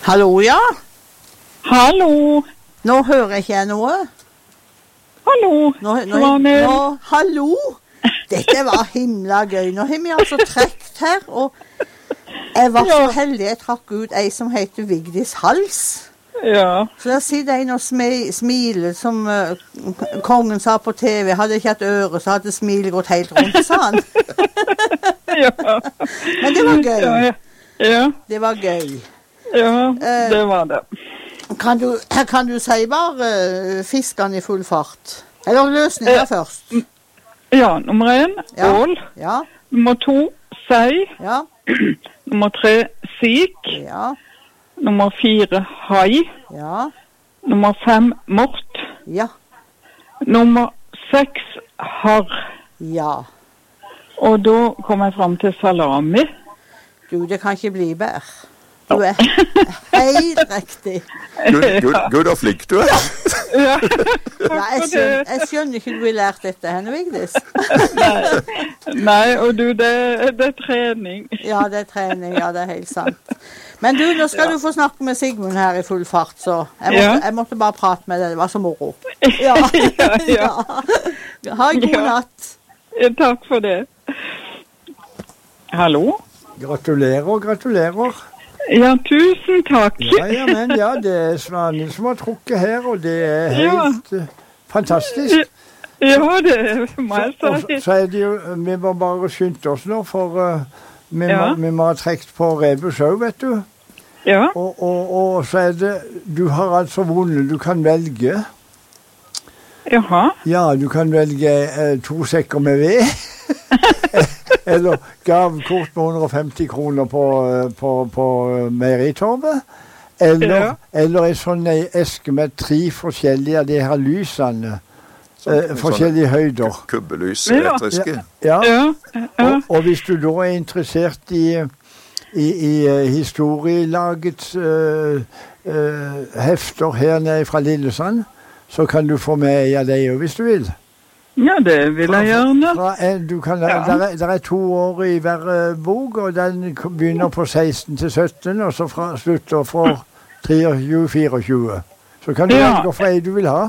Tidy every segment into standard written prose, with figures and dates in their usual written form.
Hallo, ja? Hallo. Nå hører ikke jeg noe. Hallo. Hallo? Dette var himla gøy. Nå har vi altså trekt her, og jeg var så heldig jeg trakk ut ei som heter Vigdis Hals. Ja. Så der sitter en og smiler, som kongen sa på TV. Hadde ikke hatt øre, så hadde smilet gått helt rundt, sa han. Ja. Men det var gøy. Ja. Det var gøy. Ja, det var det. Kan du si bare fiskene i full fart? Eller løsninger først? Ja, nummer 1, ål. Ja. Nummer 2, sei. Ja. Nummer 3, sik. Ja. Nummer 4, hai. Ja. Nummer 5, mort. Ja. Nummer 6, harr. Ja. Og da kom jeg frem til salami. Du, det kan ikke bli bedre. Du er helt riktig. Gud og flink du er. Ja. Jeg skjønner ikke du har lært dette, Henne Vigdis. Nei, og du, det er trening. Ja, det er trening, ja, det er helt sant. Men du, nå skal du få snakke med Sigmund her i full fart, så jeg måtte bare prate med deg, det var så moro. Ja. Ha en god natt. Takk for det. Hallo? Gratulerer. Ja, tusen takk. Men det er Svanhild som har trukket her, og det er helt fantastisk. Ja, det er meg så. Så er det jo, vi må bare skynde oss nå, for vi må ha trekt på rebus også, vet du. Ja. Og så er det, du har altså vunnet, du kan velge. Jaha. Ja, du kan velge 2 sekker med ved. Eller gavekort på 150 kroner på Meieritorvet. Eller en sånn eske med 3 forskjellige av de her lysene. Forskjellige høyder. Kubbelys, elektriske. Ja. Og hvis du da er interessert i historielagets hefter her nede fra Lillesand, så kan du få med en av dem hvis du vil. Ja, det vil jeg gjerne. Der er 2 år i hver bok, og den begynner på 16 til 17, og så slutter fra 23-24. Så kan du velge for en du vil ha.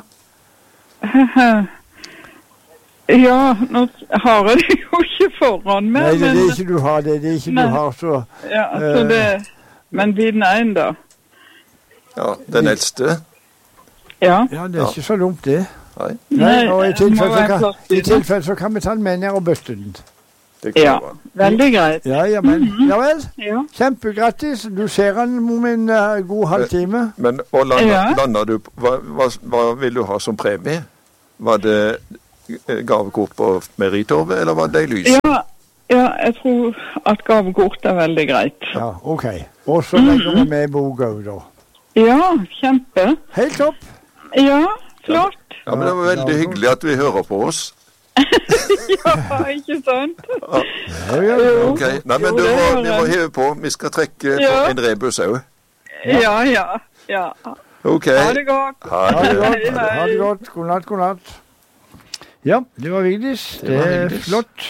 Ja, nå har jeg det jo ikke foran meg. Nei, det er ikke du har, det er ikke du har, så... Ja, så det... Men din en da? Ja, den eldste. Ja, det er ikke så dumt det. Nei, og i tilfelle så kan vi ta den med ned og bøtte den. Ja, veldig greit. Ja vel. Kjempegrattis. Du ser han om en god halvtime. Men lander du, hva vil du ha som premie? Var det gavekort på Meieritorvet, eller var det lys? Ja, jeg tror at gavekort er veldig greit. Ja, ok. Og så legger vi med boka da. Ja, kjempe. Helt topp. Ja, flott. Ja, men det var veldig hyggelig at vi hører på oss. Ja, ikke sant? Ok, nei, men vi må heve på. Vi skal trekke på en rebus også. Ja. Ok. Ha det godt. Ha det godt. God natt. Ja, det var Vigdis. Det er flott.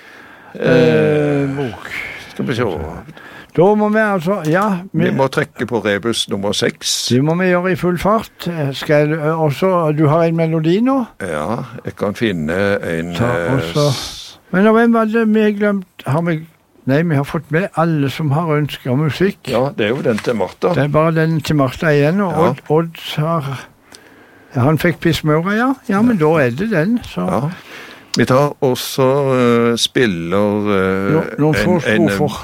Bok. Skal vi se. Da må vi altså, vi må trekke på rebus nummer 6. Det må vi gjøre i full fart. Du har en melodi nå? Ja, jeg kan finne en... Men hvem var det vi har glemt? Nei, vi har fått med alle som har ønsket musikk. Ja, det er jo den til Martha. Det er bare den til Martha igjen, og Odd har... Han fikk Pismøra, ja. Ja, men da er det den, så... Ja. Vi tar også spiller noen få strofer.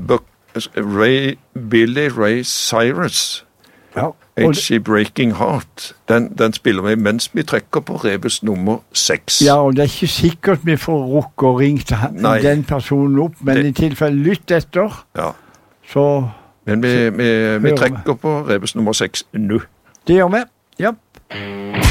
Billy Ray Cyrus. Edgy Breaking Heart. Den spiller vi mens vi trekker på rebus nummer 6. Ja, og det er ikke sikkert vi får rukke og ringe den personen opp, men i tilfelle lytt etter. Ja. Så... Men vi trekker på rebus nummer 6 nå. Det gjør vi, ja.